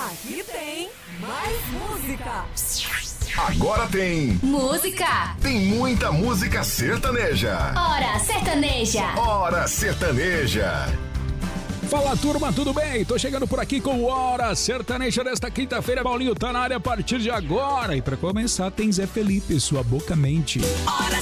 Aqui tem mais música. Agora tem música. Tem muita música sertaneja. Hora Sertaneja. Hora Sertaneja. Fala, turma, tudo bem? Tô chegando por aqui com o Hora Sertaneja desta quinta-feira. Paulinho tá na área a partir de agora. E pra começar tem Zé Felipe, Sua Boca Mente. Hora